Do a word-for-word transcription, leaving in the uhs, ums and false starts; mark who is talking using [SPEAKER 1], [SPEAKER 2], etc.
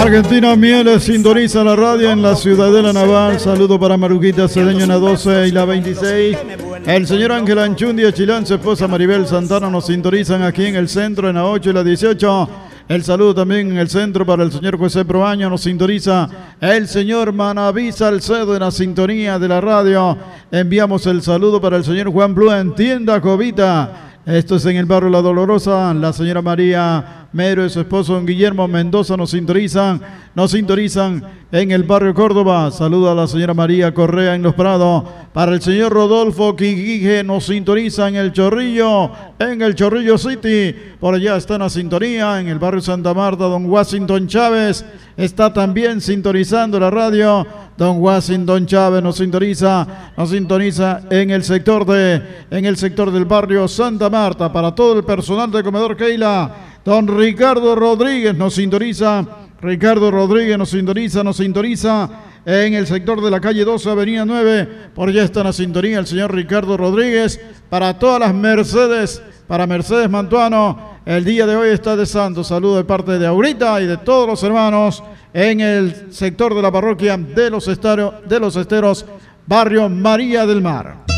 [SPEAKER 1] Argentina Mieles sintoniza la radio en la Ciudadela Naval. Saludo para Maruquita Cedeño en la doce y la veintiséis. El señor Ángel Anchundia Chilán, su esposa Maribel Santana nos sintonizan aquí en el centro en la ocho y la dieciocho. El saludo también en el centro para el señor José Proaño, nos sintoniza el señor Manaví Salcedo en la sintonía de la radio. Enviamos el saludo para el señor Juan Blue en Tienda Covita. Esto es en el barrio La Dolorosa. La señora María Mero y su esposo don Guillermo Mendoza nos sintonizan, nos sintonizan en el barrio Córdoba. Saluda a la señora María Correa en Los Prados. Para el señor Rodolfo Quigue nos sintoniza en el Chorrillo, en el Chorrillo City. Por allá está en la sintonía, en el barrio Santa Marta, don Washington Chávez está también sintonizando la radio. Don Washington Chávez nos sintoniza, nos sintoniza en el sector de, en el sector del barrio Santa Marta. Para todo el personal de Comedor Keila, don Ricardo Rodríguez nos sintoniza, Ricardo Rodríguez nos sintoniza, nos sintoniza en el sector de la calle doce, avenida nueve. Por allá está en la sintonía el señor Ricardo Rodríguez. Para todas las Mercedes, para Mercedes Mantuano, el día de hoy está de santo. Saludo de parte de Aurita y de todos los hermanos en el sector de la parroquia de los Esteros, de los Esteros, barrio María del Mar.